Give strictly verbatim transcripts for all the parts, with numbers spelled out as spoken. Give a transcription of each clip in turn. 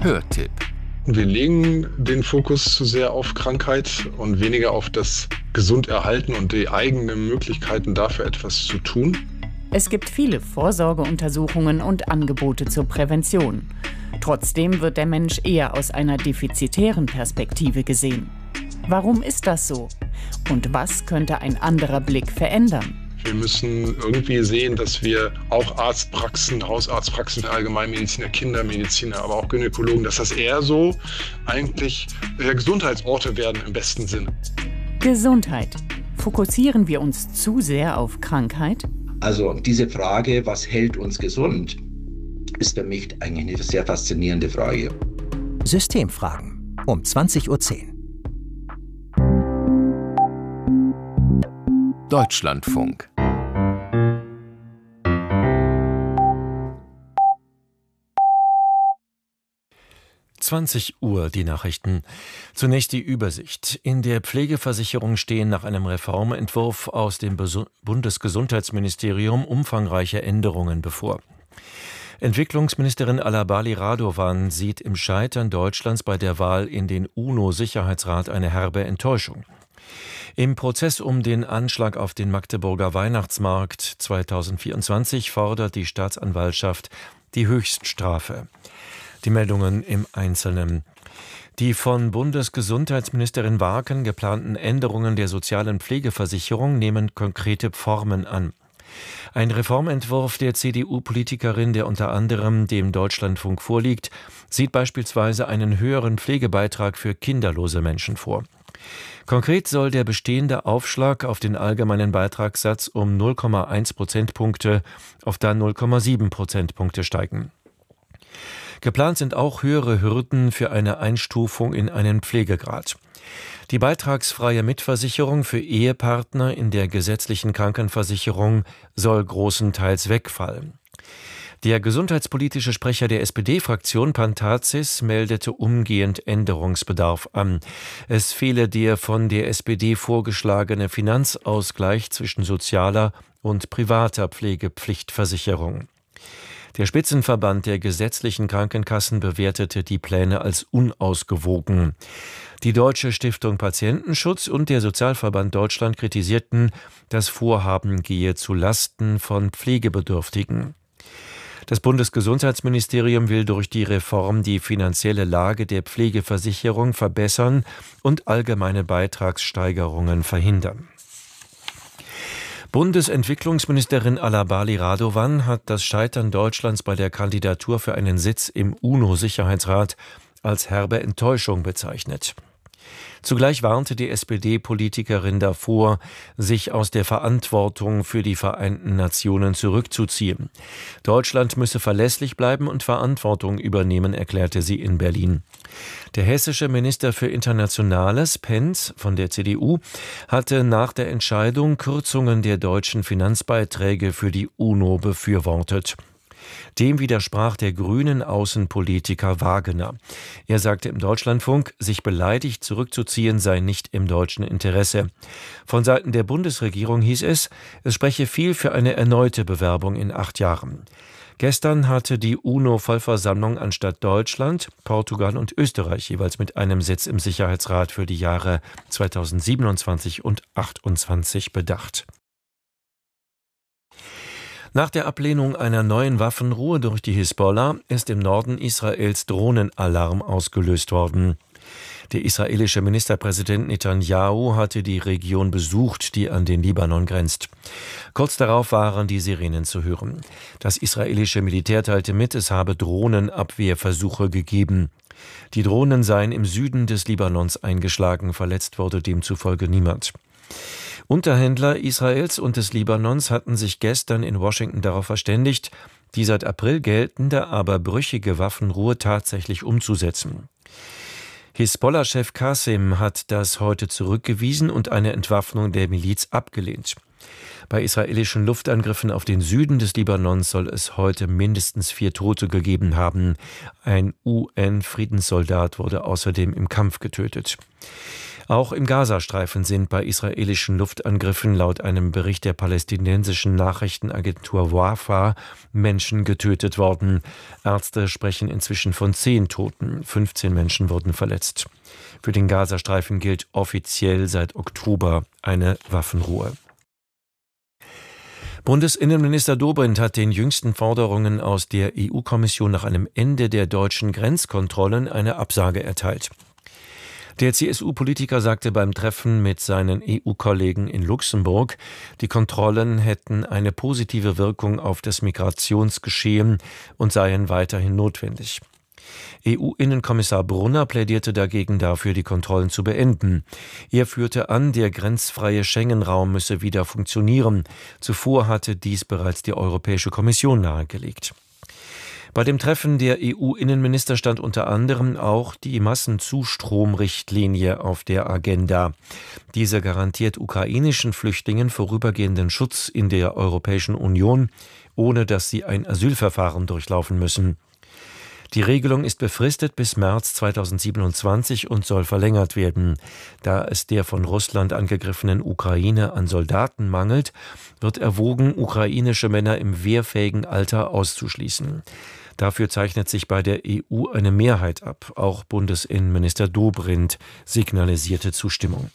Hörtipp. Wir legen den Fokus zu sehr auf Krankheit und weniger auf das Gesunderhalten und die eigenen Möglichkeiten dafür etwas zu tun. Es gibt viele Vorsorgeuntersuchungen und Angebote zur Prävention. Trotzdem wird der Mensch eher aus einer defizitären Perspektive gesehen. Warum ist das so? Und was könnte ein anderer Blick verändern? Wir müssen irgendwie sehen, dass wir auch Arztpraxen, Hausarztpraxen, Allgemeinmediziner, Kindermediziner, aber auch Gynäkologen, dass das eher so eigentlich Gesundheitsorte werden im besten Sinne. Gesundheit. Fokussieren wir uns zu sehr auf Krankheit? Also diese Frage, was hält uns gesund, ist für mich eigentlich eine sehr faszinierende Frage. Systemfragen um zwanzig Uhr zehn. Deutschlandfunk. zwanzig Uhr, die Nachrichten. Zunächst die Übersicht. In der Pflegeversicherung stehen nach einem Reformentwurf aus dem Bundesgesundheitsministerium umfangreiche Änderungen bevor. Entwicklungsministerin Alabali Radovan sieht im Scheitern Deutschlands bei der Wahl in den UNO-Sicherheitsrat eine herbe Enttäuschung. Im Prozess um den Anschlag auf den Magdeburger Weihnachtsmarkt zweitausendvierundzwanzig fordert die Staatsanwaltschaft die Höchststrafe. Die Meldungen im Einzelnen. Die von Bundesgesundheitsministerin Warken geplanten Änderungen der sozialen Pflegeversicherung nehmen konkrete Formen an. Ein Reformentwurf der C D U-Politikerin, der unter anderem dem Deutschlandfunk vorliegt, sieht beispielsweise einen höheren Pflegebeitrag für kinderlose Menschen vor. Konkret soll der bestehende Aufschlag auf den allgemeinen Beitragssatz um null Komma eins Prozentpunkte auf dann null Komma sieben Prozentpunkte steigen. Geplant sind auch höhere Hürden für eine Einstufung in einen Pflegegrad. Die beitragsfreie Mitversicherung für Ehepartner in der gesetzlichen Krankenversicherung soll großenteils wegfallen. Der gesundheitspolitische Sprecher der S P D-Fraktion Pantazis meldete umgehend Änderungsbedarf an. Es fehle der von der S P D vorgeschlagene Finanzausgleich zwischen sozialer und privater Pflegepflichtversicherung. Der Spitzenverband der gesetzlichen Krankenkassen bewertete die Pläne als unausgewogen. Die Deutsche Stiftung Patientenschutz und der Sozialverband Deutschland kritisierten, das Vorhaben gehe zu Lasten von Pflegebedürftigen. Das Bundesgesundheitsministerium will durch die Reform die finanzielle Lage der Pflegeversicherung verbessern und allgemeine Beitragssteigerungen verhindern. Bundesentwicklungsministerin Alabali Radovan hat das Scheitern Deutschlands bei der Kandidatur für einen Sitz im UNO-Sicherheitsrat als herbe Enttäuschung bezeichnet. Zugleich warnte die S P D-Politikerin davor, sich aus der Verantwortung für die Vereinten Nationen zurückzuziehen. Deutschland müsse verlässlich bleiben und Verantwortung übernehmen, erklärte sie in Berlin. Der hessische Minister für Internationales, Pentz von der C D U, hatte nach der Entscheidung Kürzungen der deutschen Finanzbeiträge für die UNO befürwortet. Dem widersprach der grünen Außenpolitiker Wagener. Er sagte im Deutschlandfunk, sich beleidigt zurückzuziehen sei nicht im deutschen Interesse. Von Seiten der Bundesregierung hieß es, es spreche viel für eine erneute Bewerbung in acht Jahren. Gestern hatte die UNO-Vollversammlung anstatt Deutschland, Portugal und Österreich jeweils mit einem Sitz im Sicherheitsrat für die Jahre zweitausendsiebenundzwanzig und achtundzwanzig bedacht. Nach der Ablehnung einer neuen Waffenruhe durch die Hisbollah ist im Norden Israels Drohnenalarm ausgelöst worden. Der israelische Ministerpräsident Netanyahu hatte die Region besucht, die an den Libanon grenzt. Kurz darauf waren die Sirenen zu hören. Das israelische Militär teilte mit, es habe Drohnenabwehrversuche gegeben. Die Drohnen seien im Süden des Libanons eingeschlagen, verletzt wurde demzufolge niemand. Unterhändler Israels und des Libanons hatten sich gestern in Washington darauf verständigt, die seit April geltende, aber brüchige Waffenruhe tatsächlich umzusetzen. Hisbollah-Chef Qasem hat das heute zurückgewiesen und eine Entwaffnung der Miliz abgelehnt. Bei israelischen Luftangriffen auf den Süden des Libanons soll es heute mindestens vier Tote gegeben haben. Ein U N-Friedenssoldat wurde außerdem im Kampf getötet. Auch im Gazastreifen sind bei israelischen Luftangriffen laut einem Bericht der palästinensischen Nachrichtenagentur Wafa Menschen getötet worden. Ärzte sprechen inzwischen von zehn Toten. fünfzehn Menschen wurden verletzt. Für den Gazastreifen gilt offiziell seit Oktober eine Waffenruhe. Bundesinnenminister Dobrindt hat den jüngsten Forderungen aus der E U-Kommission nach einem Ende der deutschen Grenzkontrollen eine Absage erteilt. Der C S U-Politiker sagte beim Treffen mit seinen E U-Kollegen in Luxemburg, die Kontrollen hätten eine positive Wirkung auf das Migrationsgeschehen und seien weiterhin notwendig. E U-Innenkommissar Brunner plädierte dagegen dafür, die Kontrollen zu beenden. Er führte an, der grenzfreie Schengen-Raum müsse wieder funktionieren. Zuvor hatte dies bereits die Europäische Kommission nahegelegt. Bei dem Treffen der E U-Innenminister stand unter anderem auch die Massenzustromrichtlinie auf der Agenda. Diese garantiert ukrainischen Flüchtlingen vorübergehenden Schutz in der Europäischen Union, ohne dass sie ein Asylverfahren durchlaufen müssen. Die Regelung ist befristet bis März zweitausendsiebenundzwanzig und soll verlängert werden. Da es der von Russland angegriffenen Ukraine an Soldaten mangelt, wird erwogen, ukrainische Männer im wehrfähigen Alter auszuschließen. Dafür zeichnet sich bei der E U eine Mehrheit ab. Auch Bundesinnenminister Dobrindt signalisierte Zustimmung.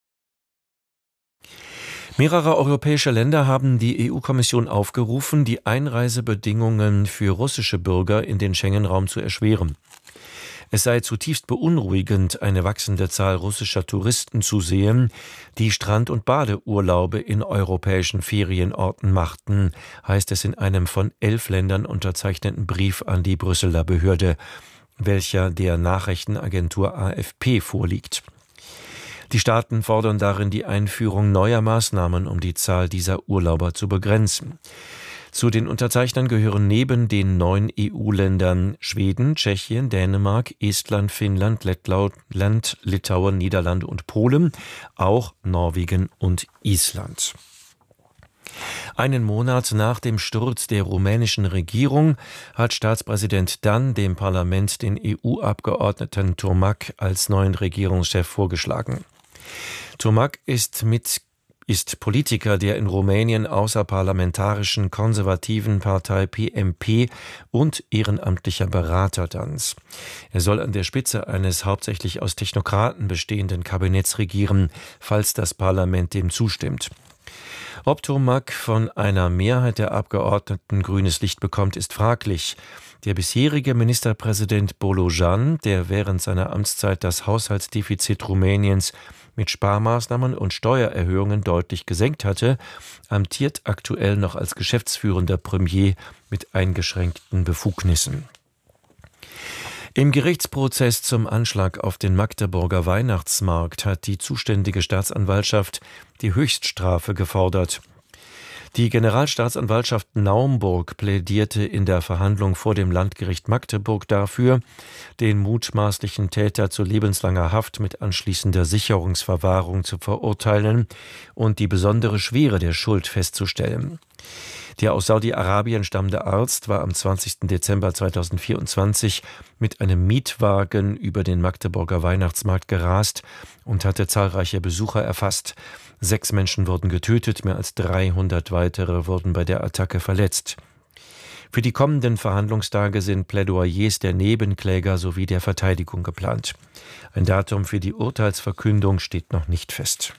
Mehrere europäische Länder haben die E U-Kommission aufgerufen, die Einreisebedingungen für russische Bürger in den Schengen-Raum zu erschweren. Es sei zutiefst beunruhigend, eine wachsende Zahl russischer Touristen zu sehen, die Strand- und Badeurlaube in europäischen Ferienorten machten, heißt es in einem von elf Ländern unterzeichneten Brief an die Brüsseler Behörde, welcher der Nachrichtenagentur A F P vorliegt. Die Staaten fordern darin die Einführung neuer Maßnahmen, um die Zahl dieser Urlauber zu begrenzen. Zu den Unterzeichnern gehören neben den neun E U-Ländern Schweden, Tschechien, Dänemark, Estland, Finnland, Lettland, Litauen, Niederlande und Polen, auch Norwegen und Island. Einen Monat nach dem Sturz der rumänischen Regierung hat Staatspräsident Dan dem Parlament den E U-Abgeordneten Tomac als neuen Regierungschef vorgeschlagen. Tomac ist mit ist Politiker der in Rumänien außerparlamentarischen konservativen Partei P M P und ehrenamtlicher Berater Dans. Er soll an der Spitze eines hauptsächlich aus Technokraten bestehenden Kabinetts regieren, falls das Parlament dem zustimmt. Ob Tomac von einer Mehrheit der Abgeordneten grünes Licht bekommt, ist fraglich. Der bisherige Ministerpräsident Bolojan, der während seiner Amtszeit das Haushaltsdefizit Rumäniens mit Sparmaßnahmen und Steuererhöhungen deutlich gesenkt hatte, amtiert aktuell noch als geschäftsführender Premier mit eingeschränkten Befugnissen. Im Gerichtsprozess zum Anschlag auf den Magdeburger Weihnachtsmarkt hat die zuständige Staatsanwaltschaft die Höchststrafe gefordert. Die Generalstaatsanwaltschaft Naumburg plädierte in der Verhandlung vor dem Landgericht Magdeburg dafür, den mutmaßlichen Täter zu lebenslanger Haft mit anschließender Sicherungsverwahrung zu verurteilen und die besondere Schwere der Schuld festzustellen. Der aus Saudi-Arabien stammende Arzt war am zwanzigsten Dezember zweitausendvierundzwanzig mit einem Mietwagen über den Magdeburger Weihnachtsmarkt gerast und hatte zahlreiche Besucher erfasst. Sechs Menschen wurden getötet, mehr als dreihundert weitere wurden bei der Attacke verletzt. Für die kommenden Verhandlungstage sind Plädoyers der Nebenkläger sowie der Verteidigung geplant. Ein Datum für die Urteilsverkündung steht noch nicht fest.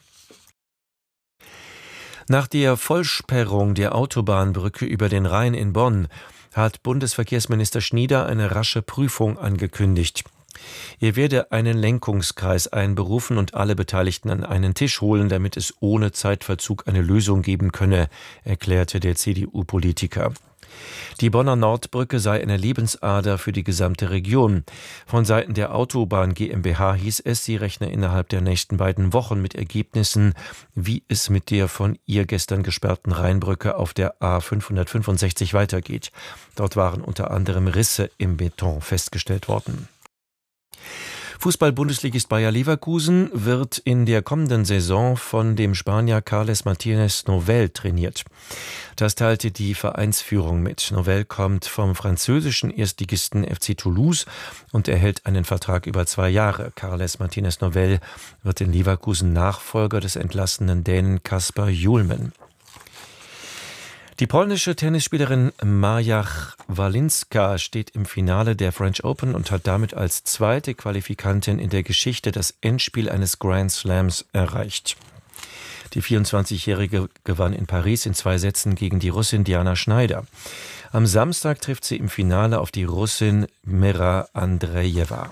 Nach der Vollsperrung der Autobahnbrücke über den Rhein in Bonn hat Bundesverkehrsminister Schnieder eine rasche Prüfung angekündigt. Er werde einen Lenkungskreis einberufen und alle Beteiligten an einen Tisch holen, damit es ohne Zeitverzug eine Lösung geben könne, erklärte der C D U-Politiker. Die Bonner Nordbrücke sei eine Lebensader für die gesamte Region. Von Seiten der Autobahn GmbH hieß es, sie rechne innerhalb der nächsten beiden Wochen mit Ergebnissen, wie es mit der von ihr gestern gesperrten Rheinbrücke auf der A fünfhundertfünfundsechzig weitergeht. Dort waren unter anderem Risse im Beton festgestellt worden. Fußball-Bundesligist Bayer Leverkusen wird in der kommenden Saison von dem Spanier Carles Martínez Novell trainiert. Das teilte die Vereinsführung mit. Novell kommt vom französischen Erstligisten F C Toulouse und erhält einen Vertrag über zwei Jahre. Carles Martínez Novell wird in Leverkusen Nachfolger des entlassenen Dänen Kasper Hjulmen. Die polnische Tennisspielerin Maja Walinska steht im Finale der French Open und hat damit als zweite Qualifikantin in der Geschichte das Endspiel eines Grand Slams erreicht. Die vierundzwanzigjährige gewann in Paris in zwei Sätzen gegen die Russin Diana Schneider. Am Samstag trifft sie im Finale auf die Russin Mira Andreeva.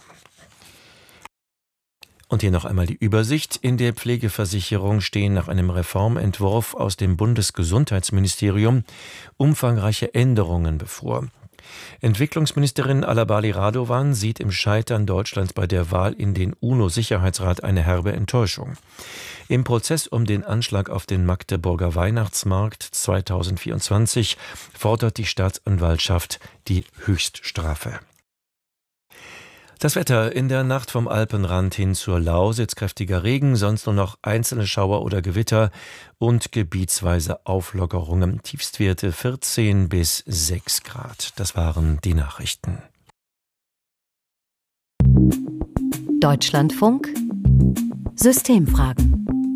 Und hier noch einmal die Übersicht. In der Pflegeversicherung stehen nach einem Reformentwurf aus dem Bundesgesundheitsministerium umfangreiche Änderungen bevor. Entwicklungsministerin Alabali Radovan sieht im Scheitern Deutschlands bei der Wahl in den UNO-Sicherheitsrat eine herbe Enttäuschung. Im Prozess um den Anschlag auf den Magdeburger Weihnachtsmarkt zweitausendvierundzwanzig fordert die Staatsanwaltschaft die Höchststrafe. Das Wetter: in der Nacht vom Alpenrand hin zur Lausitz kräftiger Regen, sonst nur noch einzelne Schauer oder Gewitter und gebietsweise Auflockerungen. Tiefstwerte vierzehn bis sechs Grad. Das waren die Nachrichten. Deutschlandfunk Systemfragen.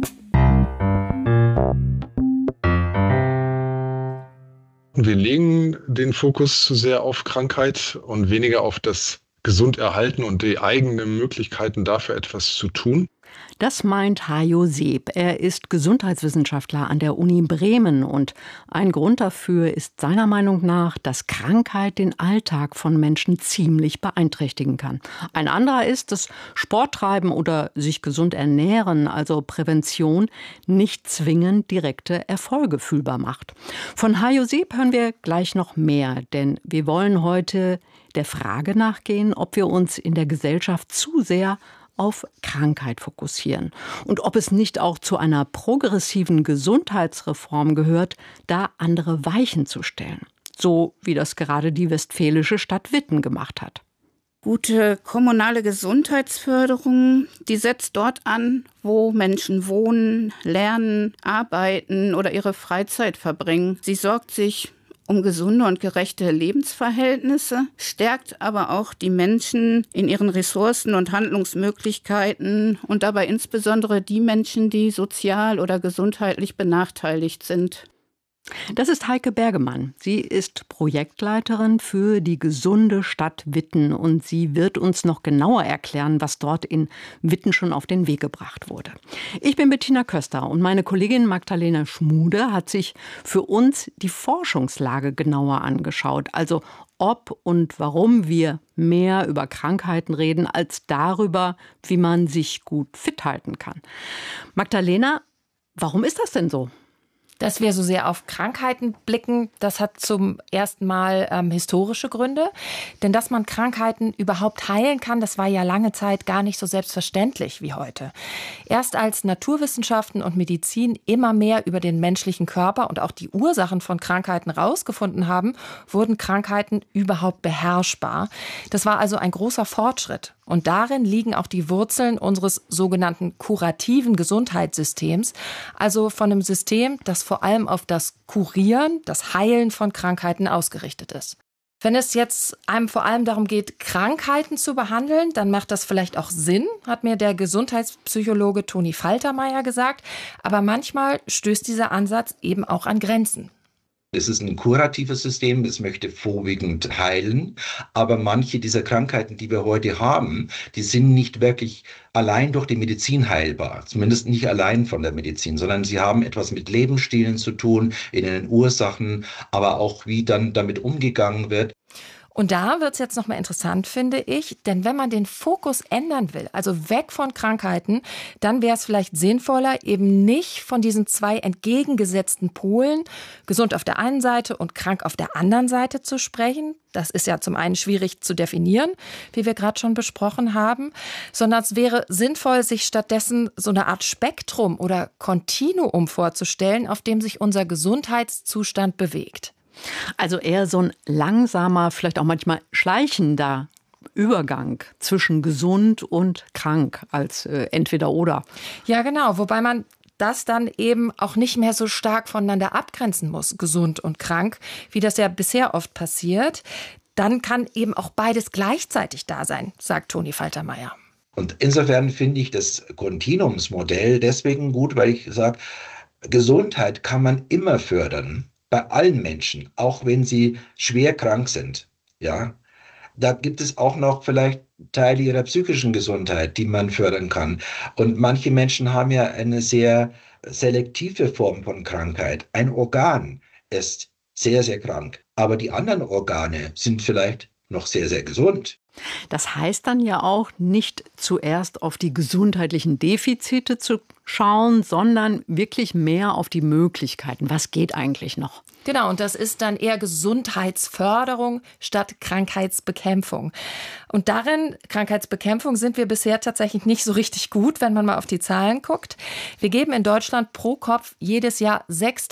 Wir legen den Fokus zu sehr auf Krankheit und weniger auf das Gesunderhalten und die eigenen Möglichkeiten dafür etwas zu tun. Das meint Hajo Seeb. Er ist Gesundheitswissenschaftler an der Uni Bremen und ein Grund dafür ist seiner Meinung nach, dass Krankheit den Alltag von Menschen ziemlich beeinträchtigen kann. Ein anderer ist, dass Sporttreiben oder sich gesund ernähren, also Prävention, nicht zwingend direkte Erfolge fühlbar macht. Von Hajo Seeb hören wir gleich noch mehr, denn wir wollen heute der Frage nachgehen, ob wir uns in der Gesellschaft zu sehr auf Krankheit fokussieren und ob es nicht auch zu einer progressiven Gesundheitsreform gehört, da andere Weichen zu stellen, so wie das gerade die westfälische Stadt Witten gemacht hat. Gute kommunale Gesundheitsförderung, die setzt dort an, wo Menschen wohnen, lernen, arbeiten oder ihre Freizeit verbringen. Sie sorgt sich um gesunde und gerechte Lebensverhältnisse, stärkt aber auch die Menschen in ihren Ressourcen und Handlungsmöglichkeiten und dabei insbesondere die Menschen, die sozial oder gesundheitlich benachteiligt sind. Das ist Heike Bergemann. Sie ist Projektleiterin für die gesunde Stadt Witten und sie wird uns noch genauer erklären, was dort in Witten schon auf den Weg gebracht wurde. Ich bin Bettina Köster und meine Kollegin Magdalena Schmude hat sich für uns die Forschungslage genauer angeschaut, also ob und warum wir mehr über Krankheiten reden, als darüber, wie man sich gut fit halten kann. Magdalena, warum ist das denn so? Dass wir so sehr auf Krankheiten blicken, das hat zum ersten Mal ähm, historische Gründe. Denn dass man Krankheiten überhaupt heilen kann, das war ja lange Zeit gar nicht so selbstverständlich wie heute. Erst als Naturwissenschaften und Medizin immer mehr über den menschlichen Körper und auch die Ursachen von Krankheiten rausgefunden haben, wurden Krankheiten überhaupt beherrschbar. Das war also ein großer Fortschritt. Und darin liegen auch die Wurzeln unseres sogenannten kurativen Gesundheitssystems, also von einem System, das vor allem auf das Kurieren, das Heilen von Krankheiten ausgerichtet ist. Wenn es jetzt einem vor allem darum geht, Krankheiten zu behandeln, dann macht das vielleicht auch Sinn, hat mir der Gesundheitspsychologe Toni Faltermeier gesagt. Aber manchmal stößt dieser Ansatz eben auch an Grenzen. Es ist ein kuratives System, es möchte vorwiegend heilen, aber manche dieser Krankheiten, die wir heute haben, die sind nicht wirklich allein durch die Medizin heilbar, zumindest nicht allein von der Medizin, sondern sie haben etwas mit Lebensstilen zu tun, in den Ursachen, aber auch wie dann damit umgegangen wird. Und da wird es jetzt nochmal interessant, finde ich, denn wenn man den Fokus ändern will, also weg von Krankheiten, dann wäre es vielleicht sinnvoller, eben nicht von diesen zwei entgegengesetzten Polen, gesund auf der einen Seite und krank auf der anderen Seite zu sprechen. Das ist ja zum einen schwierig zu definieren, wie wir gerade schon besprochen haben, sondern es wäre sinnvoll, sich stattdessen so eine Art Spektrum oder Kontinuum vorzustellen, auf dem sich unser Gesundheitszustand bewegt. Also eher so ein langsamer, vielleicht auch manchmal schleichender Übergang zwischen gesund und krank als äh, entweder oder. Ja, genau. Wobei man das dann eben auch nicht mehr so stark voneinander abgrenzen muss, gesund und krank, wie das ja bisher oft passiert. Dann kann eben auch beides gleichzeitig da sein, sagt Toni Faltermeier. Und insofern finde ich das Kontinuumsmodell deswegen gut, weil ich sage, Gesundheit kann man immer fördern, bei allen Menschen, auch wenn sie schwer krank sind. Ja, da gibt es auch noch vielleicht Teile ihrer psychischen Gesundheit, die man fördern kann. Und manche Menschen haben ja eine sehr selektive Form von Krankheit. Ein Organ ist sehr, sehr krank, aber die anderen Organe sind vielleicht noch sehr, sehr gesund. Das heißt dann ja auch, nicht zuerst auf die gesundheitlichen Defizite zu schauen, sondern wirklich mehr auf die Möglichkeiten. Was geht eigentlich noch? Genau, und das ist dann eher Gesundheitsförderung statt Krankheitsbekämpfung. Und darin, Krankheitsbekämpfung, sind wir bisher tatsächlich nicht so richtig gut, wenn man mal auf die Zahlen guckt. Wir geben in Deutschland pro Kopf jedes Jahr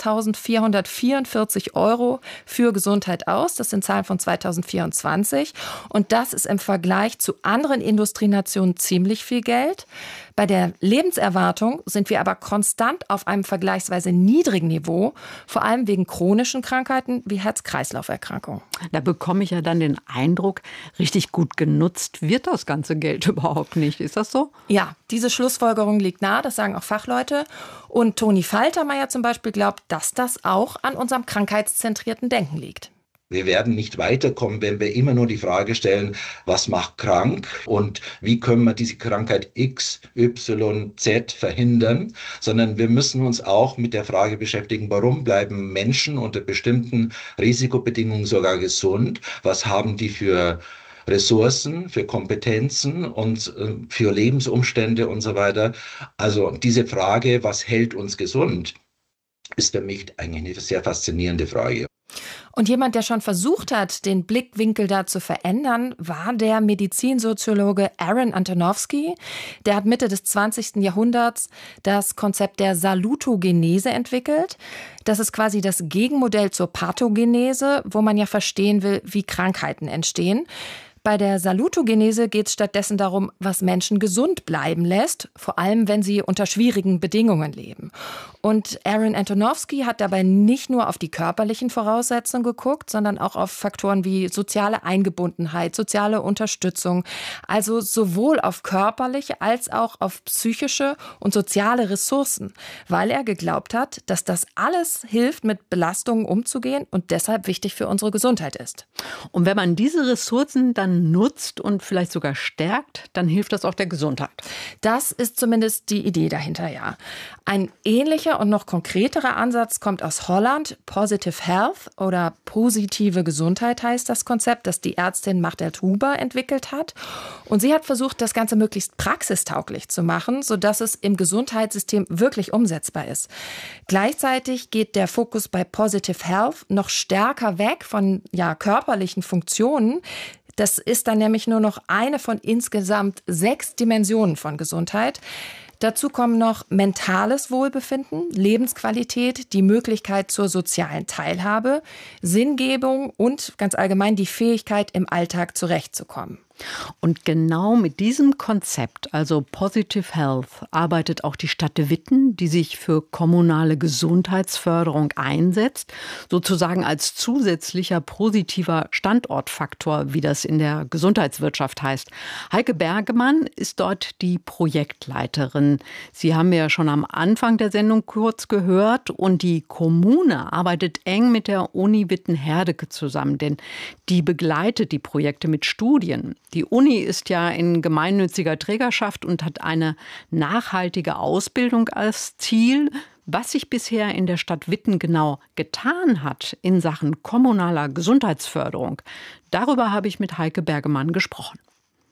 sechstausendvierhundertvierundvierzig Euro für Gesundheit aus. Das sind Zahlen von zweitausendvierundzwanzig. Und das ist im Vergleich zu anderen Industrienationen ziemlich viel Geld. Bei der Lebenserwartung sind wir aber konstant auf einem vergleichsweise niedrigen Niveau, vor allem wegen chronischen Krankheiten wie Herz-Kreislauf-Erkrankungen. Da bekomme ich ja dann den Eindruck, richtig gut genutzt wird das ganze Geld überhaupt nicht. Ist das so? Ja, diese Schlussfolgerung liegt nahe, das sagen auch Fachleute. Und Toni Faltermeier zum Beispiel glaubt, dass das auch an unserem krankheitszentrierten Denken liegt. Wir werden nicht weiterkommen, wenn wir immer nur die Frage stellen, was macht krank und wie können wir diese Krankheit X, Y, Z verhindern, sondern wir müssen uns auch mit der Frage beschäftigen, warum bleiben Menschen unter bestimmten Risikobedingungen sogar gesund? Was haben die für Ressourcen, für Kompetenzen und äh, für Lebensumstände und so weiter? Also diese Frage, was hält uns gesund, ist für mich eigentlich eine sehr faszinierende Frage. Und jemand, der schon versucht hat, den Blickwinkel da zu verändern, war der Medizinsoziologe Aaron Antonovsky. Der hat Mitte des zwanzigsten Jahrhunderts das Konzept der Salutogenese entwickelt. Das ist quasi das Gegenmodell zur Pathogenese, wo man ja verstehen will, wie Krankheiten entstehen. Bei der Salutogenese geht es stattdessen darum, was Menschen gesund bleiben lässt, vor allem wenn sie unter schwierigen Bedingungen leben. Und Aaron Antonovsky hat dabei nicht nur auf die körperlichen Voraussetzungen geguckt, sondern auch auf Faktoren wie soziale Eingebundenheit, soziale Unterstützung, also sowohl auf körperliche als auch auf psychische und soziale Ressourcen, weil er geglaubt hat, dass das alles hilft, mit Belastungen umzugehen und deshalb wichtig für unsere Gesundheit ist. Und wenn man diese Ressourcen dann nutzt und vielleicht sogar stärkt, dann hilft das auch der Gesundheit. Das ist zumindest die Idee dahinter, ja. Ein ähnlicher und noch konkreterer Ansatz kommt aus Holland. Positive Health oder positive Gesundheit heißt das Konzept, das die Ärztin Martelt Huber entwickelt hat. Und sie hat versucht, das Ganze möglichst praxistauglich zu machen, sodass es im Gesundheitssystem wirklich umsetzbar ist. Gleichzeitig geht der Fokus bei Positive Health noch stärker weg von ja, körperlichen Funktionen. Das ist dann nämlich nur noch eine von insgesamt sechs Dimensionen von Gesundheit. Dazu kommen noch mentales Wohlbefinden, Lebensqualität, die Möglichkeit zur sozialen Teilhabe, Sinngebung und ganz allgemein die Fähigkeit, im Alltag zurechtzukommen. Und genau mit diesem Konzept, also Positive Health, arbeitet auch die Stadt Witten, die sich für kommunale Gesundheitsförderung einsetzt, sozusagen als zusätzlicher positiver Standortfaktor, wie das in der Gesundheitswirtschaft heißt. Heike Bergemann ist dort die Projektleiterin. Sie haben ja schon am Anfang der Sendung kurz gehört und die Kommune arbeitet eng mit der Uni Witten-Herdecke zusammen, denn die begleitet die Projekte mit Studien. Die Uni ist ja in gemeinnütziger Trägerschaft und hat eine nachhaltige Ausbildung als Ziel. Was sich bisher in der Stadt Witten genau getan hat in Sachen kommunaler Gesundheitsförderung, darüber habe ich mit Heike Bergemann gesprochen.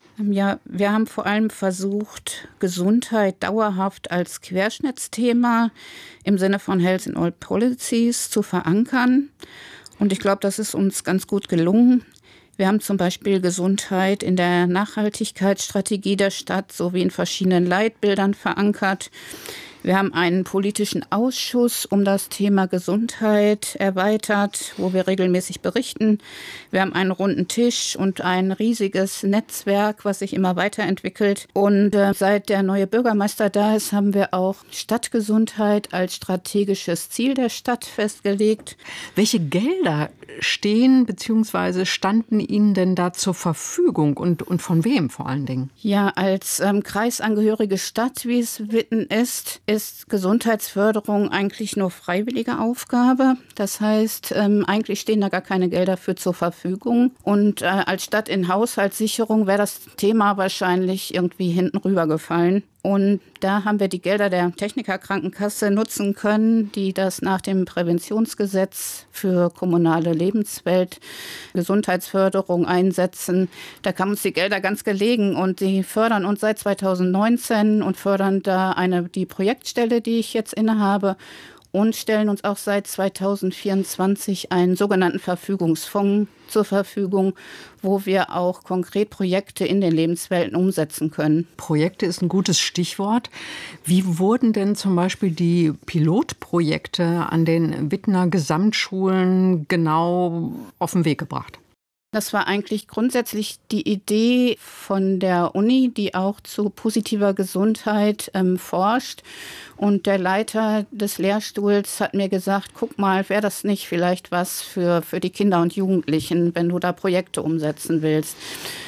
Ja, wir haben vor allem versucht, Gesundheit dauerhaft als Querschnittsthema im Sinne von Health in All Policies zu verankern. Und ich glaube, das ist uns ganz gut gelungen. Wir haben zum Beispiel Gesundheit in der Nachhaltigkeitsstrategie der Stadt sowie in verschiedenen Leitbildern verankert. Wir haben einen politischen Ausschuss um das Thema Gesundheit erweitert, wo wir regelmäßig berichten. Wir haben einen runden Tisch und ein riesiges Netzwerk, was sich immer weiterentwickelt. Und äh, seit der neue Bürgermeister da ist, haben wir auch Stadtgesundheit als strategisches Ziel der Stadt festgelegt. Welche Gelder stehen bzw. standen Ihnen denn da zur Verfügung und, und von wem vor allen Dingen? Ja, als ähm, kreisangehörige Stadt, wie es Witten ist, ist Gesundheitsförderung eigentlich nur freiwillige Aufgabe. Das heißt, ähm, eigentlich stehen da gar keine Gelder für zur Verfügung. Und äh, als Stadt in Haushaltssicherung wäre das Thema wahrscheinlich irgendwie hinten rübergefallen. Und da haben wir die Gelder der Technikerkrankenkasse nutzen können, die das nach dem Präventionsgesetz für kommunale Lebenswelt Gesundheitsförderung einsetzen. Da kamen uns die Gelder ganz gelegen und die fördern uns seit zweitausendneunzehn und fördern da eine, die Projektstelle, die ich jetzt innehabe. Und stellen uns auch seit zweitausendvierundzwanzig einen sogenannten Verfügungsfonds zur Verfügung, wo wir auch konkret Projekte in den Lebenswelten umsetzen können. Projekte ist ein gutes Stichwort. Wie wurden denn zum Beispiel die Pilotprojekte an den Wittener Gesamtschulen genau auf den Weg gebracht? Das war eigentlich grundsätzlich die Idee von der Uni, die auch zu positiver Gesundheit ähm, forscht. Und der Leiter des Lehrstuhls hat mir gesagt, guck mal, wäre das nicht vielleicht was für, für die Kinder und Jugendlichen, wenn du da Projekte umsetzen willst.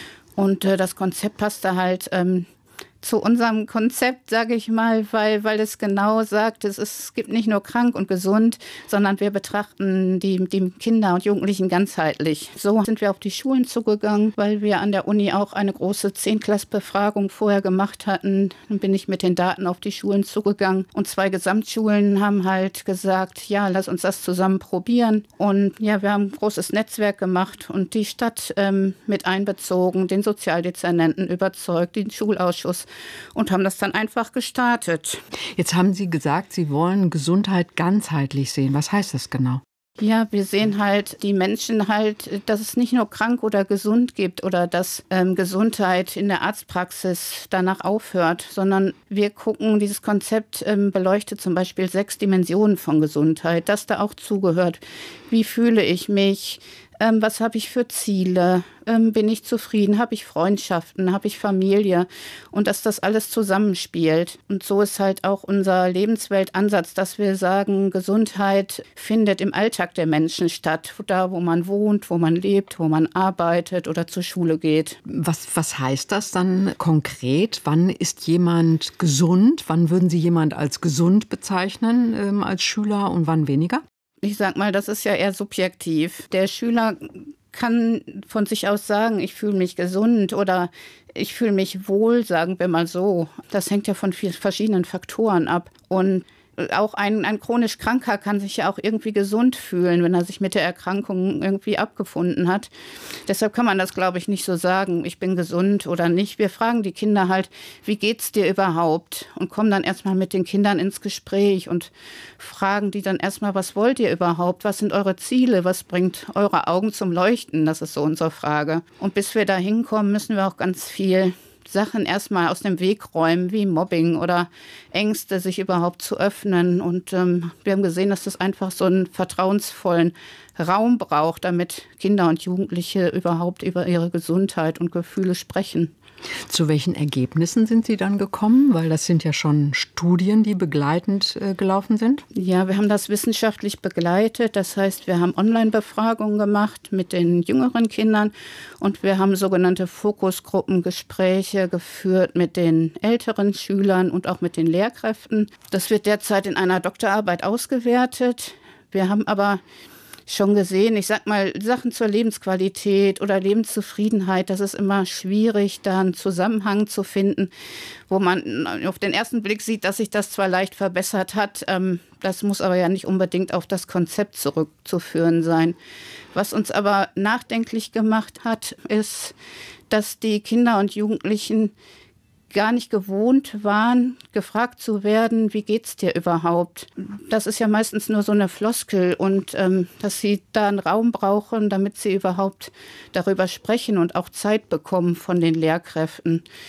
Und äh, das Konzept passte halt ähm, zu unserem Konzept, sage ich mal, weil, weil es genau sagt, es, ist, es gibt nicht nur krank und gesund, sondern wir betrachten die, die Kinder und Jugendlichen ganzheitlich. So sind wir auf die Schulen zugegangen, weil wir an der Uni auch eine große Zehnklass-Befragung vorher gemacht hatten. Dann bin ich mit den Daten auf die Schulen zugegangen und zwei Gesamtschulen haben halt gesagt, ja, lass uns das zusammen probieren. Und ja, wir haben ein großes Netzwerk gemacht und die Stadt ähm, mit einbezogen, den Sozialdezernenten überzeugt, den Schulausschuss, und haben das dann einfach gestartet. Jetzt haben Sie gesagt, Sie wollen Gesundheit ganzheitlich sehen. Was heißt das genau? Ja, wir sehen halt die Menschen halt, dass es nicht nur krank oder gesund gibt oder dass ähm, Gesundheit in der Arztpraxis danach aufhört, sondern wir gucken, dieses Konzept ähm, beleuchtet zum Beispiel sechs Dimensionen von Gesundheit, das da auch zugehört. Wie fühle ich mich? Ähm, was habe ich für Ziele? Ähm, bin ich zufrieden? Habe ich Freundschaften? Habe ich Familie? Und dass das alles zusammenspielt. Und so ist halt auch unser Lebensweltansatz, dass wir sagen, Gesundheit findet im Alltag der Menschen statt. Da, wo man wohnt, wo man lebt, wo man arbeitet oder zur Schule geht. Was, was heißt das dann konkret? Wann ist jemand gesund? Wann würden Sie jemand als gesund bezeichnen, ähm, als Schüler, und wann weniger? Ich sag mal, das ist ja eher subjektiv. Der Schüler kann von sich aus sagen, ich fühle mich gesund oder ich fühle mich wohl, sagen wir mal so. Das hängt ja von vielen verschiedenen Faktoren ab. Und auch ein, ein chronisch Kranker kann sich ja auch irgendwie gesund fühlen, wenn er sich mit der Erkrankung irgendwie abgefunden hat. Deshalb kann man das, glaube ich, nicht so sagen, ich bin gesund oder nicht. Wir fragen die Kinder halt, wie geht's dir überhaupt? Und kommen dann erstmal mit den Kindern ins Gespräch und fragen die dann erstmal, was wollt ihr überhaupt? Was sind eure Ziele? Was bringt eure Augen zum Leuchten? Das ist so unsere Frage. Und bis wir da hinkommen, müssen wir auch ganz viel Sachen erstmal aus dem Weg räumen, wie Mobbing oder Ängste, sich überhaupt zu öffnen. Und ähm, wir haben gesehen, dass das einfach so einen vertrauensvollen Raum braucht, damit Kinder und Jugendliche überhaupt über ihre Gesundheit und Gefühle sprechen. Zu welchen Ergebnissen sind Sie dann gekommen? Weil das sind ja schon Studien, die begleitend äh, gelaufen sind. Ja, wir haben das wissenschaftlich begleitet. Das heißt, wir haben Online-Befragungen gemacht mit den jüngeren Kindern und wir haben sogenannte Fokusgruppengespräche geführt mit den älteren Schülern und auch mit den Lehrkräften. Das wird derzeit in einer Doktorarbeit ausgewertet. Wir haben aber schon gesehen, ich sag mal, Sachen zur Lebensqualität oder Lebenszufriedenheit, das ist immer schwierig, da einen Zusammenhang zu finden, wo man auf den ersten Blick sieht, dass sich das zwar leicht verbessert hat, ähm, das muss aber ja nicht unbedingt auf das Konzept zurückzuführen sein. Was uns aber nachdenklich gemacht hat, ist, dass die Kinder und Jugendlichen gar nicht gewohnt waren, gefragt zu werden, wie geht's dir überhaupt? Das ist ja meistens nur so eine Floskel und ähm, dass sie da einen Raum brauchen, damit sie überhaupt darüber sprechen und auch Zeit bekommen von den Lehrkräften.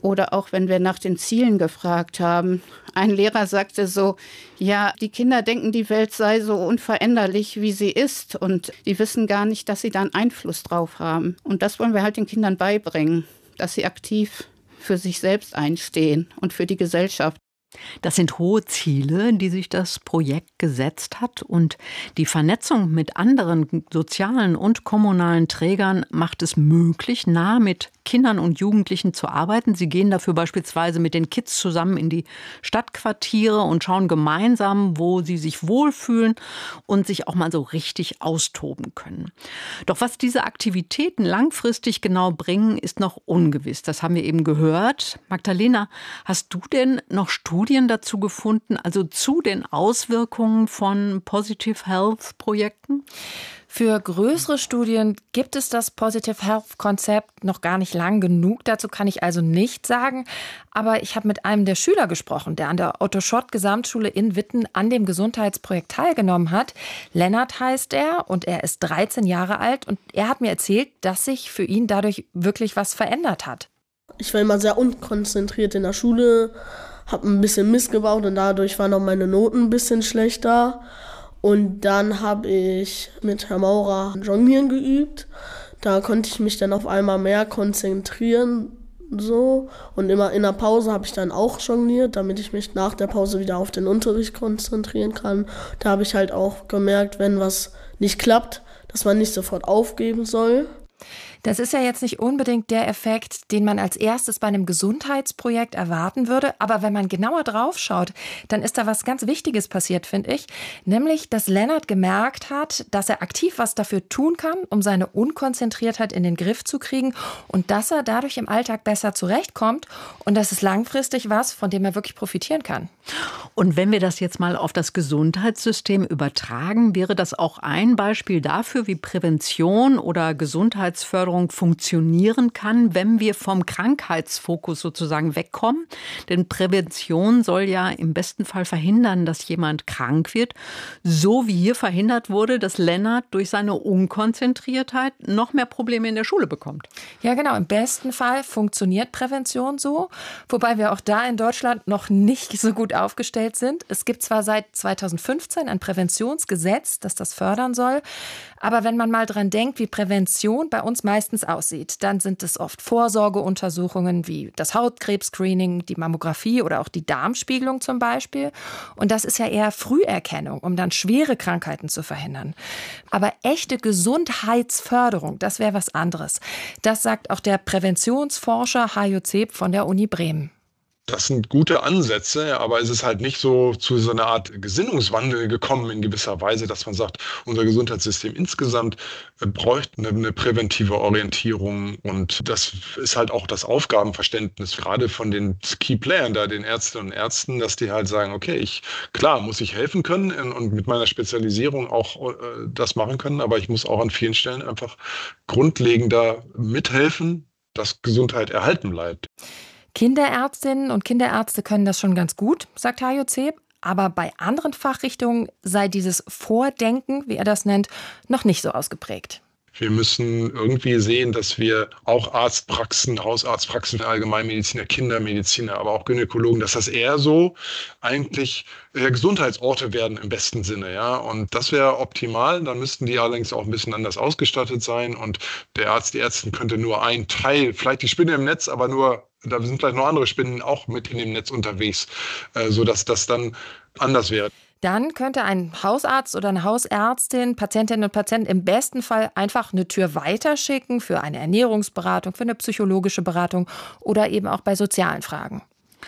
Oder auch wenn wir nach den Zielen gefragt haben. Ein Lehrer sagte so, ja, die Kinder denken, die Welt sei so unveränderlich, wie sie ist. Und die wissen gar nicht, dass sie da einen Einfluss drauf haben. Und das wollen wir halt den Kindern beibringen, dass sie aktiv für sich selbst einstehen und für die Gesellschaft. Das sind hohe Ziele, die sich das Projekt gesetzt hat. Und die Vernetzung mit anderen sozialen und kommunalen Trägern macht es möglich, nah mit Kindern und Jugendlichen zu arbeiten. Sie gehen dafür beispielsweise mit den Kids zusammen in die Stadtquartiere und schauen gemeinsam, wo sie sich wohlfühlen und sich auch mal so richtig austoben können. Doch was diese Aktivitäten langfristig genau bringen, ist noch ungewiss. Das haben wir eben gehört. Magdalena, hast du denn noch Studien dazu gefunden, also zu den Auswirkungen von Positive Health Projekten? Für größere Studien gibt es das Positive Health Konzept noch gar nicht lang genug. Dazu kann ich also nichts sagen. Aber ich habe mit einem der Schüler gesprochen, der an der Otto-Schott-Gesamtschule in Witten an dem Gesundheitsprojekt teilgenommen hat. Lennart heißt er und er ist dreizehn Jahre alt. Und er hat mir erzählt, dass sich für ihn dadurch wirklich was verändert hat. Ich war immer sehr unkonzentriert in der Schule, habe ein bisschen Mist gebaut und dadurch waren auch meine Noten ein bisschen schlechter. Und dann habe ich mit Herrn Maurer Jonglieren geübt. Da konnte ich mich dann auf einmal mehr konzentrieren. So. Und immer in der Pause habe ich dann auch jongliert, damit ich mich nach der Pause wieder auf den Unterricht konzentrieren kann. Da habe ich halt auch gemerkt, wenn was nicht klappt, dass man nicht sofort aufgeben soll. Das ist ja jetzt nicht unbedingt der Effekt, den man als erstes bei einem Gesundheitsprojekt erwarten würde. Aber wenn man genauer drauf schaut, dann ist da was ganz Wichtiges passiert, finde ich. Nämlich, dass Lennart gemerkt hat, dass er aktiv was dafür tun kann, um seine Unkonzentriertheit in den Griff zu kriegen und dass er dadurch im Alltag besser zurechtkommt. Und das ist langfristig was, von dem er wirklich profitieren kann. Und wenn wir das jetzt mal auf das Gesundheitssystem übertragen, wäre das auch ein Beispiel dafür, wie Prävention oder Gesundheitsförderung funktionieren kann, wenn wir vom Krankheitsfokus sozusagen wegkommen. Denn Prävention soll ja im besten Fall verhindern, dass jemand krank wird. So wie hier verhindert wurde, dass Lennart durch seine Unkonzentriertheit noch mehr Probleme in der Schule bekommt. Ja, genau. Im besten Fall funktioniert Prävention so. Wobei wir auch da in Deutschland noch nicht so gut aufgestellt sind. Es gibt zwar seit zweitausendfünfzehn ein Präventionsgesetz, das das fördern soll. Aber wenn man mal dran denkt, wie Prävention bei uns meistens aussieht, dann sind es oft Vorsorgeuntersuchungen wie das Hautkrebs-Screening, die Mammographie oder auch die Darmspiegelung zum Beispiel. Und das ist ja eher Früherkennung, um dann schwere Krankheiten zu verhindern. Aber echte Gesundheitsförderung, das wäre was anderes. Das sagt auch der Präventionsforscher Hajo Zeb von der Uni Bremen. Das sind gute Ansätze, aber es ist halt nicht so zu so einer Art Gesinnungswandel gekommen in gewisser Weise, dass man sagt, unser Gesundheitssystem insgesamt bräuchte eine, eine präventive Orientierung. Und das ist halt auch das Aufgabenverständnis, gerade von den Key Playern da, den Ärztinnen und Ärzten, dass die halt sagen, okay, ich, klar, muss ich helfen können und mit meiner Spezialisierung auch äh, das machen können, aber ich muss auch an vielen Stellen einfach grundlegender mithelfen, dass Gesundheit erhalten bleibt. Kinderärztinnen und Kinderärzte können das schon ganz gut, sagt Hajo Zeb. Aber bei anderen Fachrichtungen sei dieses Vordenken, wie er das nennt, noch nicht so ausgeprägt. Wir müssen irgendwie sehen, dass wir auch Arztpraxen, Hausarztpraxen, Allgemeinmediziner, Kindermediziner, aber auch Gynäkologen, dass das eher so eigentlich Gesundheitsorte werden im besten Sinne, ja. Und das wäre optimal. Dann müssten die allerdings auch ein bisschen anders ausgestattet sein. Und der Arzt, die Ärztin könnte nur ein Teil, vielleicht die Spinne im Netz, aber nur, da sind vielleicht noch andere Spinnen auch mit in dem Netz unterwegs, äh, sodass das dann anders wäre. Dann könnte ein Hausarzt oder eine Hausärztin Patientinnen und Patienten im besten Fall einfach eine Tür weiterschicken für eine Ernährungsberatung, für eine psychologische Beratung oder eben auch bei sozialen Fragen.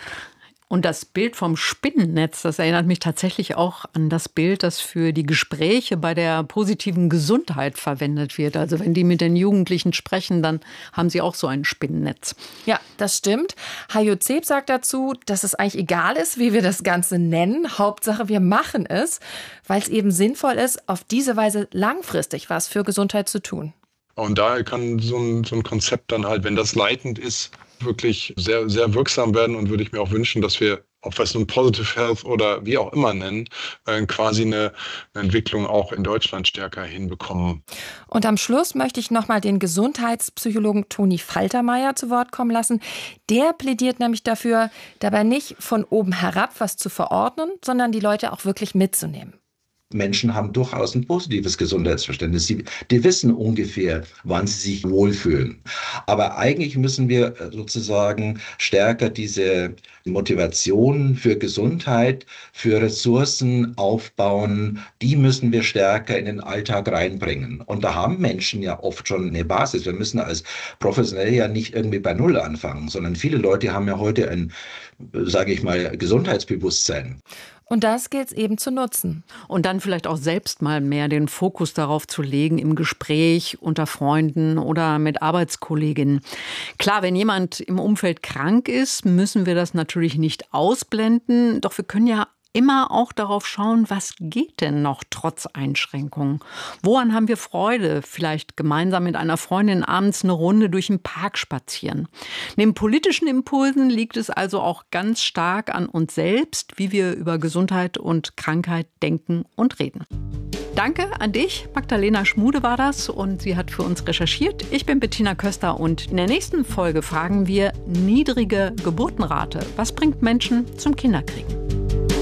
Und das Bild vom Spinnennetz, das erinnert mich tatsächlich auch an das Bild, das für die Gespräche bei der positiven Gesundheit verwendet wird. Also wenn die mit den Jugendlichen sprechen, dann haben sie auch so ein Spinnennetz. Ja, das stimmt. Hajo Zeb sagt dazu, dass es eigentlich egal ist, wie wir das Ganze nennen. Hauptsache, wir machen es, weil es eben sinnvoll ist, auf diese Weise langfristig was für Gesundheit zu tun. Und da kann so ein, so ein Konzept dann halt, wenn das leitend ist, wirklich sehr, sehr wirksam werden und würde ich mir auch wünschen, dass wir ob wir es nun Positive Health oder wie auch immer nennen, äh, quasi eine, eine Entwicklung auch in Deutschland stärker hinbekommen. Und am Schluss möchte ich nochmal den Gesundheitspsychologen Toni Faltermeier zu Wort kommen lassen. Der plädiert nämlich dafür, dabei nicht von oben herab was zu verordnen, sondern die Leute auch wirklich mitzunehmen. Menschen haben durchaus ein positives Gesundheitsverständnis. Sie, die wissen ungefähr, wann sie sich wohlfühlen. Aber eigentlich müssen wir sozusagen stärker diese Motivation für Gesundheit, für Ressourcen aufbauen. Die müssen wir stärker in den Alltag reinbringen. Und da haben Menschen ja oft schon eine Basis. Wir müssen als Professionelle ja nicht irgendwie bei Null anfangen, sondern viele Leute haben ja heute ein, sage ich mal, Gesundheitsbewusstsein. Und das gilt es eben zu nutzen. Und dann vielleicht auch selbst mal mehr den Fokus darauf zu legen im Gespräch unter Freunden oder mit Arbeitskolleginnen. Klar, wenn jemand im Umfeld krank ist, müssen wir das natürlich nicht ausblenden. Doch wir können ja immer auch darauf schauen, was geht denn noch trotz Einschränkungen? Woran haben wir Freude? Vielleicht gemeinsam mit einer Freundin abends eine Runde durch den Park spazieren. Neben politischen Impulsen liegt es also auch ganz stark an uns selbst, wie wir über Gesundheit und Krankheit denken und reden. Danke an dich, Magdalena Schmude war das und sie hat für uns recherchiert. Ich bin Bettina Köster und in der nächsten Folge fragen wir niedrige Geburtenrate. Was bringt Menschen zum Kinderkriegen?